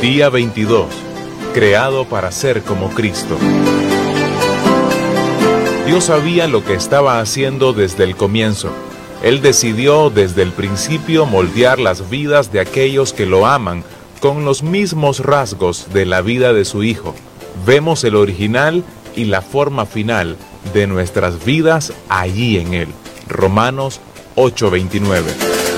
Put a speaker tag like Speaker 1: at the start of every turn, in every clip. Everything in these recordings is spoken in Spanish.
Speaker 1: Día 22. Creado para ser como Cristo. Dios sabía lo que estaba haciendo desde el comienzo. Él decidió desde el principio moldear las vidas de aquellos que lo aman con los mismos rasgos de la vida de su Hijo. Vemos el original y la forma final de nuestras vidas allí en Él. Romanos 8:29.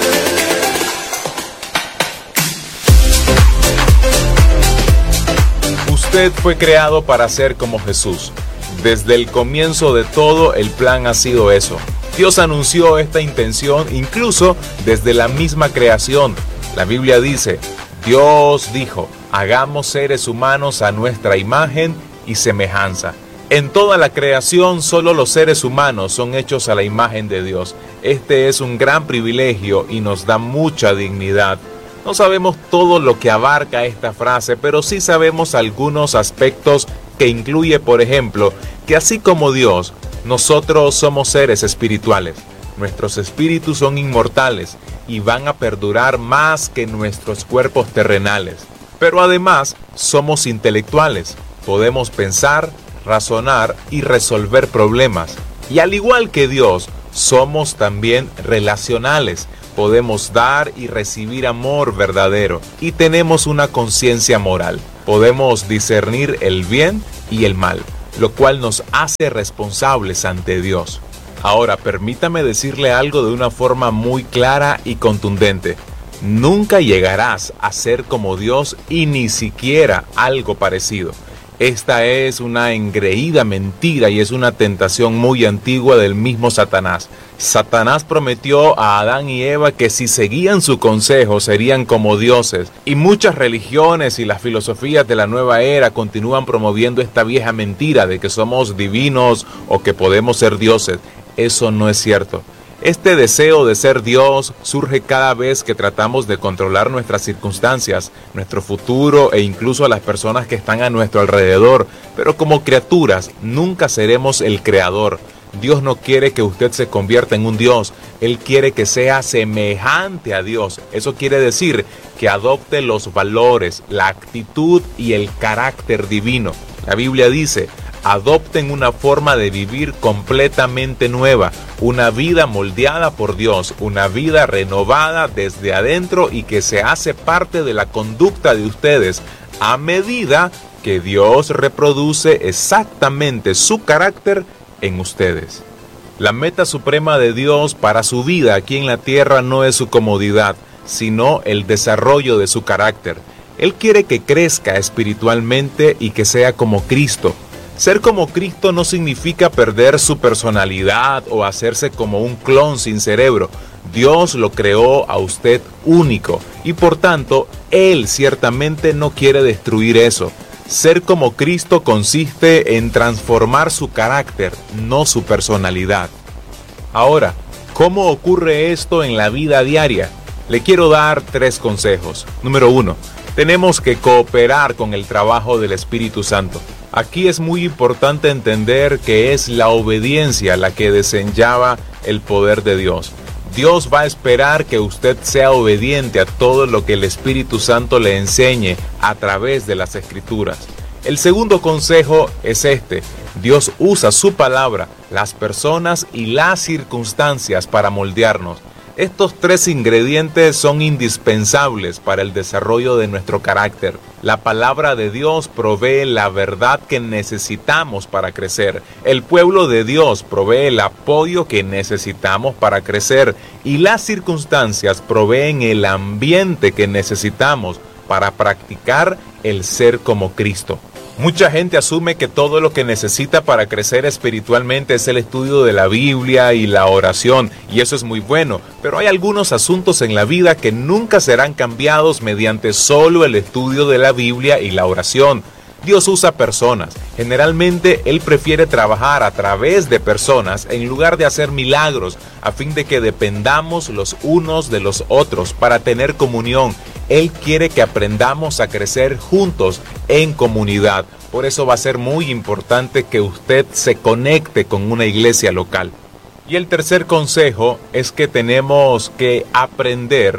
Speaker 1: Usted fue creado para ser como Jesús. Desde el comienzo de todo, el plan ha sido eso. Dios anunció esta intención incluso desde la misma creación. La Biblia dice, Dios dijo, hagamos seres humanos a nuestra imagen y semejanza. En toda la creación, solo los seres humanos son hechos a la imagen de Dios. Este es un gran privilegio y nos da mucha dignidad. No sabemos todo lo que abarca esta frase, pero sí sabemos algunos aspectos que incluye, por ejemplo, que así como Dios, nosotros somos seres espirituales. Nuestros espíritus son inmortales y van a perdurar más que nuestros cuerpos terrenales. Pero además, somos intelectuales. Podemos pensar, razonar y resolver problemas. Y al igual que Dios, somos también relacionales. Podemos dar y recibir amor verdadero y tenemos una conciencia moral. Podemos discernir el bien y el mal, lo cual nos hace responsables ante Dios. Ahora, permítame decirle algo de una forma muy clara y contundente. Nunca llegarás a ser como Dios y ni siquiera algo parecido. Esta es una engreída mentira y es una tentación muy antigua del mismo Satanás. Satanás prometió a Adán y Eva que si seguían su consejo serían como dioses. Y muchas religiones y las filosofías de la nueva era continúan promoviendo esta vieja mentira de que somos divinos o que podemos ser dioses. Eso no es cierto. Este deseo de ser Dios surge cada vez que tratamos de controlar nuestras circunstancias, nuestro futuro e incluso a las personas que están a nuestro alrededor. Pero como criaturas nunca seremos el creador. Dios no quiere que usted se convierta en un Dios. Él quiere que sea semejante a Dios. Eso quiere decir que adopte los valores, la actitud y el carácter divino. La Biblia dice, adopten una forma de vivir completamente nueva, una vida moldeada por Dios, una vida renovada desde adentro y que se hace parte de la conducta de ustedes a medida que Dios reproduce exactamente su carácter en ustedes. La meta suprema de Dios para su vida aquí en la tierra no es su comodidad, sino el desarrollo de su carácter. Él quiere que crezca espiritualmente y que sea como Cristo. Ser como Cristo no significa perder su personalidad o hacerse como un clon sin cerebro. Dios lo creó a usted único y por tanto, Él ciertamente no quiere destruir eso. Ser como Cristo consiste en transformar su carácter, no su personalidad. Ahora, ¿cómo ocurre esto en la vida diaria? Le quiero dar 3 consejos. Número 1. Tenemos que cooperar con el trabajo del Espíritu Santo. Aquí es muy importante entender que es la obediencia la que desenllava el poder de Dios. Dios va a esperar que usted sea obediente a todo lo que el Espíritu Santo le enseñe a través de las Escrituras. El segundo consejo es este. Dios usa su palabra, las personas y las circunstancias para moldearnos. Estos 3 ingredientes son indispensables para el desarrollo de nuestro carácter. La palabra de Dios provee la verdad que necesitamos para crecer. El pueblo de Dios provee el apoyo que necesitamos para crecer. Y las circunstancias proveen el ambiente que necesitamos para practicar el ser como Cristo. Mucha gente asume que todo lo que necesita para crecer espiritualmente es el estudio de la Biblia y la oración, y eso es muy bueno, pero hay algunos asuntos en la vida que nunca serán cambiados mediante solo el estudio de la Biblia y la oración. Dios usa personas. Generalmente Él prefiere trabajar a través de personas en lugar de hacer milagros, a fin de que dependamos los unos de los otros para tener comunión. Él quiere que aprendamos a crecer juntos en comunidad. Por eso va a ser muy importante que usted se conecte con una iglesia local. Y el tercer consejo es que tenemos que aprender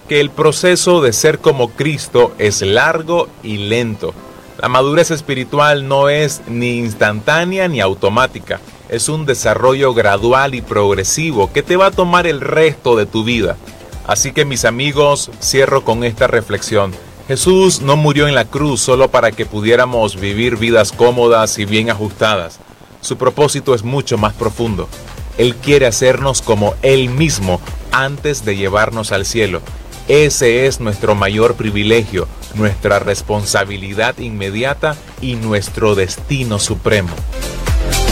Speaker 1: que el proceso de ser como Cristo es largo y lento. La madurez espiritual no es ni instantánea ni automática. Es un desarrollo gradual y progresivo que te va a tomar el resto de tu vida. Así que, mis amigos, cierro con esta reflexión. Jesús no murió en la cruz solo para que pudiéramos vivir vidas cómodas y bien ajustadas. Su propósito es mucho más profundo. Él quiere hacernos como Él mismo antes de llevarnos al cielo. Ese es nuestro mayor privilegio, nuestra responsabilidad inmediata y nuestro destino supremo.